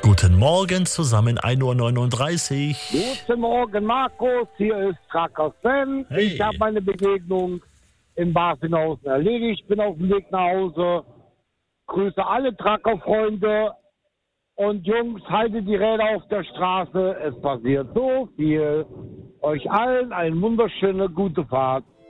Guten Morgen zusammen, 1:39 Uhr. Guten Morgen, Markus. Hier ist Tracker Sven. Hey. Ich habe meine Begegnung in Barfinhausen erledigt. Bin auf dem Weg nach Hause. Grüße alle Trucker-Freunde. Und Jungs, haltet die Räder auf der Straße. Es passiert so viel. Euch allen eine wunderschöne, gute Fahrt.